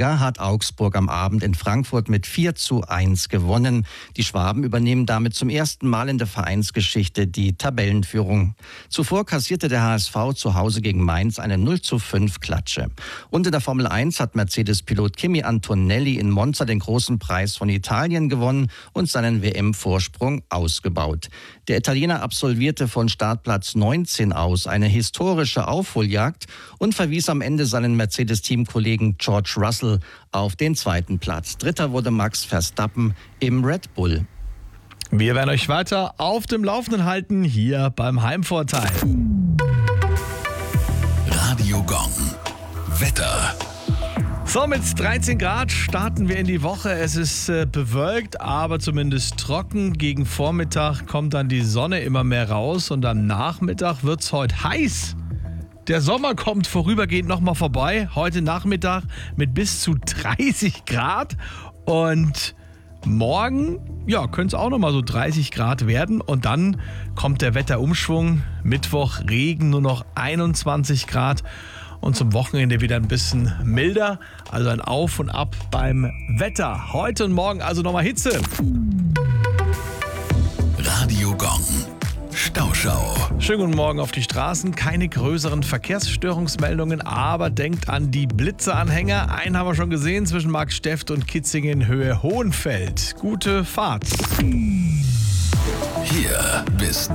Bundesliga hat Augsburg am Abend in Frankfurt mit 4:1 gewonnen. Die Schwaben übernehmen damit zum ersten Mal in der Vereinsgeschichte die Tabellenführung. Zuvor kassierte der HSV zu Hause gegen Mainz eine 0:5 Klatsche. Und in der Formel 1 hat Mercedes-Pilot Kimi Antonelli in Monza den großen Preis von Italien gewonnen und seinen WM-Vorsprung ausgebaut. Der Italiener absolvierte von Startplatz 19 aus eine historische Aufholjagd und verwies am Ende seinen Mercedes-Teamkollegen George Russell auf den zweiten Platz. Dritter wurde Max Verstappen im Red Bull. Wir werden euch weiter auf dem Laufenden halten, hier beim Heimvorteil. Radio Gong. Wetter. So, mit 13 Grad starten wir in die Woche. Es ist bewölkt, aber zumindest trocken. Gegen Vormittag kommt dann die Sonne immer mehr raus und am Nachmittag wird es heute heiß. Der Sommer kommt vorübergehend nochmal vorbei. Heute Nachmittag mit bis zu 30 Grad und morgen könnte es auch nochmal so 30 Grad werden und dann kommt der Wetterumschwung. Mittwoch Regen, nur noch 21 Grad. Und zum Wochenende wieder ein bisschen milder, also ein Auf und Ab beim Wetter. Heute und morgen also nochmal Hitze. Radio Gong. Stauschau. Schönen guten Morgen auf die Straßen. Keine größeren Verkehrsstörungsmeldungen, aber denkt an die Blitzeanhänger. Einen haben wir schon gesehen zwischen Marksteft und Kitzingen Höhe Hohenfeld. Gute Fahrt. Hier bis